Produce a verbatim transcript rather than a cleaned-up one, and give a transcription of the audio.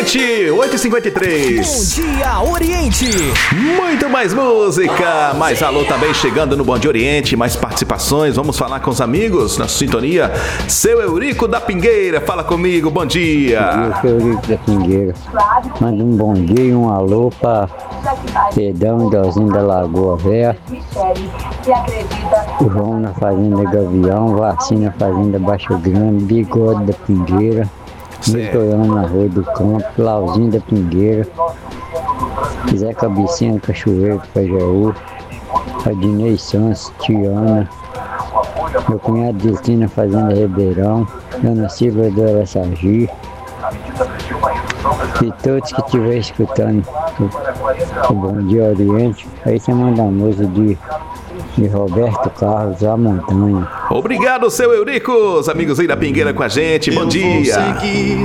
Oriente, oito e cinquenta e três. Bom Dia Oriente. Muito mais música, mais alô também chegando no Bom Dia Oriente, mais participações. Vamos falar com os amigos na sintonia. Seu Eurico da Pingueira, fala comigo, bom dia. Eu sou Eurico da Pingueira. Manda um bom dia e um alô para Pedão e Dozinho da Lagoa Velha, o João na Fazenda Gavião, Vacina na Fazenda Baixo Grande, Bigode da Pingueira, Vitorão na Rua do Campo, Lauzinho da Pingueira, Zé Cabecinha do Cachoeiro do Pajaú, Adinei Santos, Tiana, meu cunhado Destino na Fazenda Ribeirão, Dona Silva do Araçagi, e todos que estiverem escutando o, o Bom Dia Oriente, aí você manda a música de, de Roberto Carlos, A Montanha. Obrigado, seu Eurico. Os amigos aí da Pingueira com a gente, bom dia.